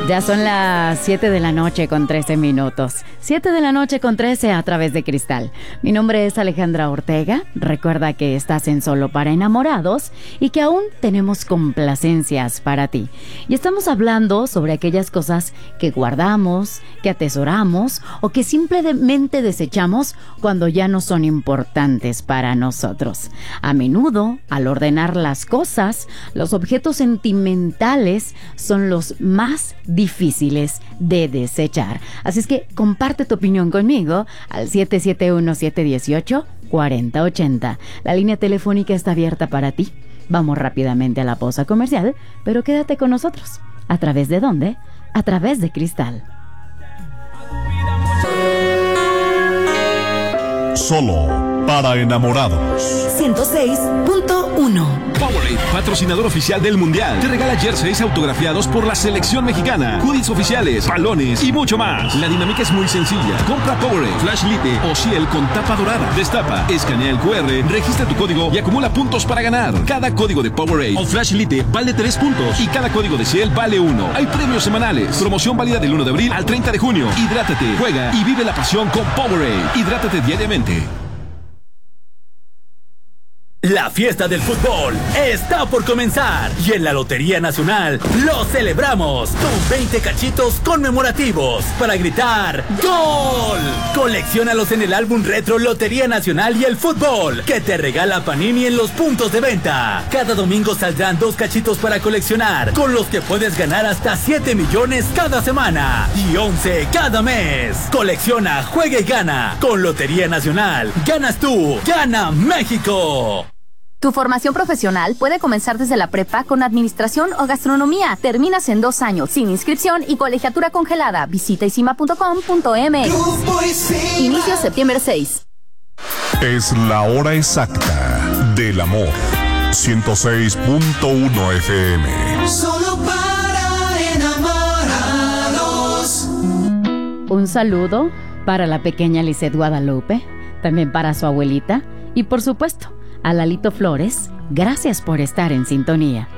Ya son las 7 de la noche con 13 minutos. 7 de la noche con 13 a través de Cristal. Mi nombre es Alejandra Ortega. Recuerda que estás en Solo para Enamorados y que aún tenemos complacencias para ti. Y estamos hablando sobre aquellas cosas que guardamos, que atesoramos o que simplemente desechamos cuando ya no son importantes para nosotros. A menudo, al ordenar las cosas, los objetos sentimentales son los más difíciles de desechar. Así es que comparte tu opinión conmigo al 771-718-4080. La línea telefónica está abierta para ti. Vamos rápidamente a la pausa comercial, pero quédate con nosotros. ¿A través de dónde? A través de Cristal. Solo para enamorados. 106.1. Powerade, patrocinador oficial del Mundial, te regala jerseys autografiados por la selección mexicana, hoodies oficiales, balones y mucho más. La dinámica es muy sencilla. Compra Powerade, Flash Lite o Ciel con tapa dorada. Destapa, escanea el QR, registra tu código y acumula puntos para ganar. Cada código de Powerade o Flash Lite vale 3 puntos y cada código de Ciel vale 1. Hay premios semanales. Promoción válida del 1 de abril al 30 de junio. Hidrátate, juega y vive la pasión con Powerade. Hidrátate diariamente. La fiesta del fútbol está por comenzar y en la Lotería Nacional lo celebramos con 20 cachitos conmemorativos para gritar ¡Gol! Colecciónalos en el álbum retro Lotería Nacional y el Fútbol que te regala Panini en los puntos de venta. Cada domingo saldrán 2 cachitos para coleccionar, con los que puedes ganar hasta 7 millones cada semana y 11 cada mes. Colecciona, juega y gana. Con Lotería Nacional, ganas tú, gana México. Tu formación profesional puede comenzar desde la prepa con administración o gastronomía. Terminas en 2 años, sin inscripción y colegiatura congelada. Visita isima.com.mx. Inicio septiembre 6. Es la hora exacta del amor. 106.1 FM. Solo para enamorados. Un saludo para la pequeña Lisette Guadalupe, también para su abuelita y por supuesto a Lalito Flores. Gracias por estar en sintonía.